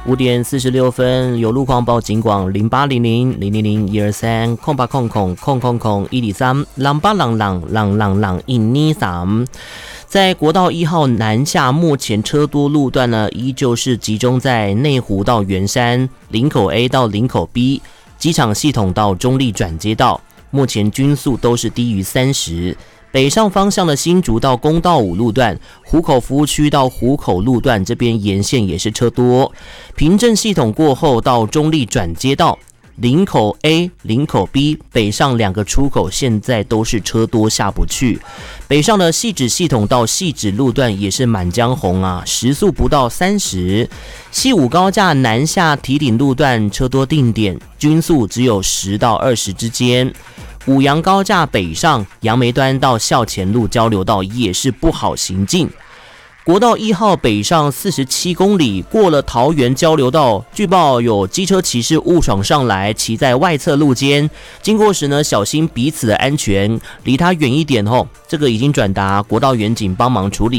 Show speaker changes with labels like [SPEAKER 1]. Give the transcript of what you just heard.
[SPEAKER 1] 5点46分，有路况报警广0800-000-123-0800-123朗巴朗朗朗朗朗123。在国道1号南下，目前车多路段呢，依旧是集中在内湖到圆山、林口 A 到林口 B、机场系统到中立转接道，目前均速都是低于30。北上方向的新竹到公道5路段、湖口服务区到湖口路段这边沿线也是车多。平镇系统过后到中立转接道、林口 A、林口 B 北上2个出口现在都是车多下不去。北上的汐止系统到汐止路段也是满江红啊，时速不到30。汐五高架南下堤顶路段车多定点，均速只有10到20之间。五杨高架北上杨梅端到校前路交流道也是不好行进。国道1号北上47公里，过了桃园交流道，据报有机车骑士误闯上来，骑在外侧路肩，经过时呢，小心彼此的安全，离他远一点哦。这个已经转达国道远警帮忙处理。